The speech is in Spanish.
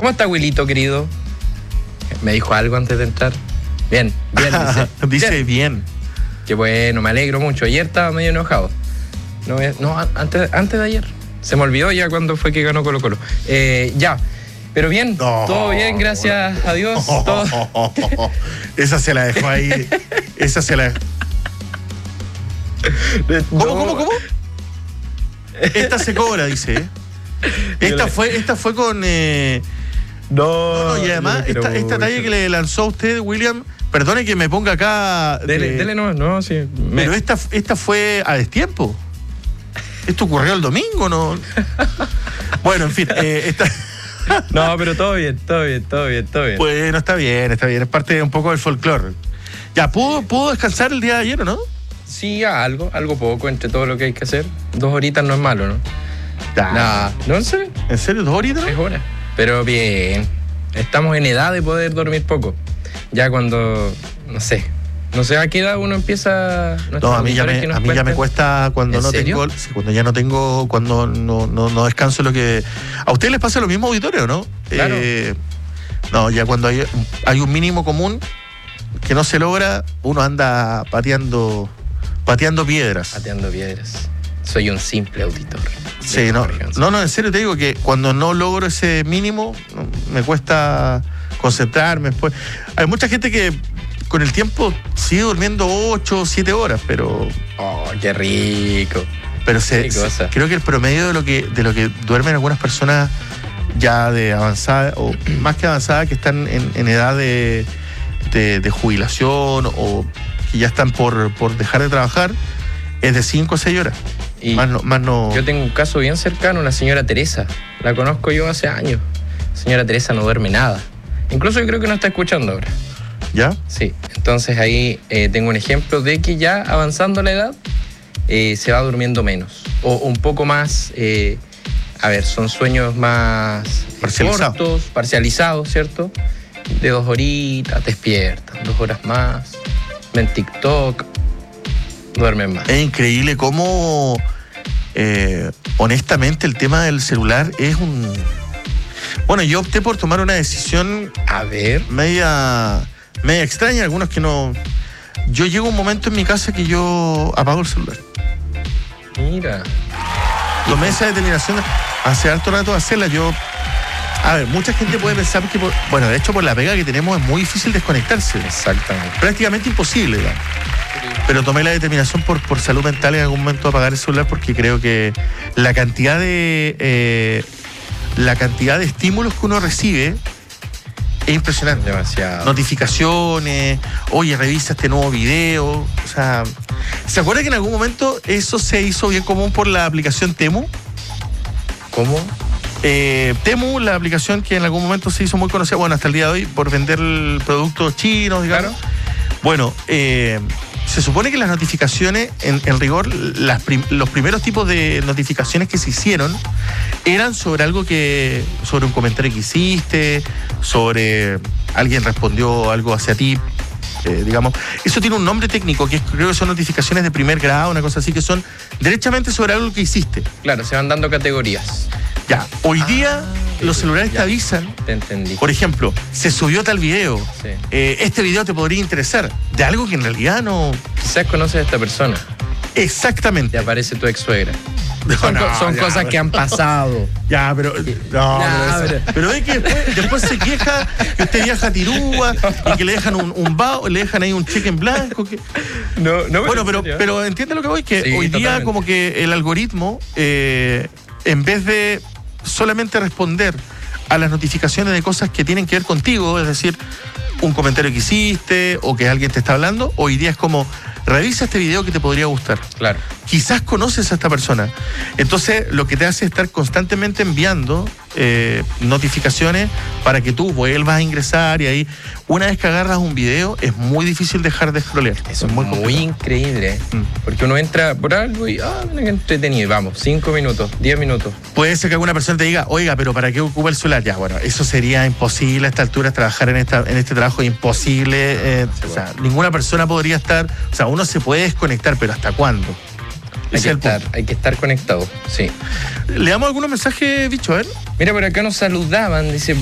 ¿Cómo está, Wilito, querido? Me dijo algo antes de entrar. Bien, dice. Dice bien. Qué bueno, me alegro mucho. Ayer estaba medio enojado. No, antes de ayer. Se me olvidó ya cuando fue que ganó Colo-Colo. Ya. Pero bien, todo bien, gracias a Dios. Todo. Esa se la dejó ahí. Esa se la dejó. ¿Cómo? Esta se cobra, dice. Esta fue con... No, y además, esta talla que le lanzó a usted, William, perdone que me ponga acá... Dele no, sí. Pero esta fue a destiempo. Esto ocurrió el domingo, ¿no? Bueno, en fin, No, pero todo bien. Bueno, está bien. Es parte un poco del folclore. Ya, ¿pudo descansar el día de ayer o no? Sí, algo poco entre todo lo que hay que hacer. 2 horitas no es malo, ¿no? No sé. ¿En serio? 2 horitas? 3 horas. Pero bien, estamos en edad de poder dormir poco. Ya cuando, no sé a qué edad uno empieza... No, a mí ya me cuesta cuando no tengo... Sí, cuando no descanso lo que... ¿A ustedes les pasa lo mismo, auditorio, no? Claro. No, ya cuando hay un mínimo común que no se logra, uno anda pateando piedras. Pateando piedras. Soy un simple auditor. Sí, no, en serio te digo que cuando no logro ese mínimo, me cuesta concentrarme después. Hay mucha gente que con el tiempo sigue durmiendo 8 o 7 horas, pero... ¡Oh, qué rico! Pero creo que el promedio de lo que duermen algunas personas ya de avanzada, o más que avanzada, que están en edad de jubilación o que ya están por dejar de trabajar, es de 5 o 6 horas. Y más no. Yo tengo un caso bien cercano, la señora Teresa. La conozco yo hace años. La señora Teresa no duerme nada. Incluso yo creo que no está escuchando ahora. ¿Ya? Sí. Entonces ahí tengo un ejemplo de que ya avanzando la edad se va durmiendo menos. O un poco más... son sueños más cortos, parcializados, ¿cierto? De 2 horitas, despiertan, 2 horas más, ven TikTok, duermen más. Es increíble cómo, honestamente, el tema del celular es un... Bueno, yo opté por tomar una decisión, media extraña, algunos que no... Yo llego a un momento en mi casa que yo apago el celular. Mira. Tomé esa determinación hace harto rato de hacerla. Mucha gente puede pensar que, de hecho, por la pega que tenemos es muy difícil desconectarse. Exactamente. Prácticamente imposible, ¿verdad? Pero tomé la determinación por salud mental en algún momento de apagar el celular, porque creo que la cantidad de estímulos que uno recibe es impresionante. Demasiado. Notificaciones, oye, revisa este nuevo video. O sea, ¿se acuerda que en algún momento eso se hizo bien común por la aplicación Temu? ¿Cómo? Temu, la aplicación que en algún momento se hizo muy conocida, hasta el día de hoy, por vender productos chinos, digamos. Claro. Bueno, se supone que las notificaciones, en rigor, los primeros tipos de notificaciones que se hicieron eran sobre sobre un comentario que hiciste, sobre alguien respondió algo hacia ti, digamos. Eso tiene un nombre técnico, creo que son notificaciones de primer grado, una cosa así, que son derechamente sobre algo que hiciste. Claro, se van dando categorías. Ya, hoy día los celulares te avisan. Te entendí. Por ejemplo, se subió tal video. Sí. Este video te podría interesar. De algo que en realidad no... Quizás conoces a esta persona. Exactamente. Te aparece tu ex suegra. Son cosas que han pasado. Ya, pero... Pero es que después se queja que usted viaja a Tirúa y que le dejan le dejan ahí un cheque en blanco. Pero entiende lo que voy, que sí, hoy día totalmente. como que el algoritmo, en vez de solamente responder a las notificaciones de cosas que tienen que ver contigo, es decir, un comentario que hiciste o que alguien te está hablando, hoy día es como, revisa este video que te podría gustar. Claro. Quizás conoces a esta persona. Entonces, lo que te hace es estar constantemente enviando notificaciones para que tú vuelvas a ingresar, y ahí, una vez que agarras un video, es muy difícil dejar de scrollear. Eso es muy increíble, porque uno entra por algo y, mira qué entretenido, vamos, 5 minutos, 10 minutos. Puede ser que alguna persona te diga, oiga, pero ¿para qué ocupa el celular? Ya, bueno, eso sería imposible a esta altura, trabajar en este trabajo es imposible. Ninguna persona podría estar, uno se puede desconectar, pero ¿hasta cuándo? Hay que estar conectado, sí. ¿Le damos algunos mensajes, bicho? A ver. Mira, por acá nos saludaban, dice...